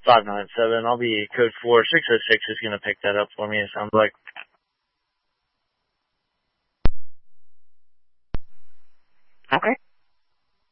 597. I'll be code 4606 is going to pick that up for me, it sounds like.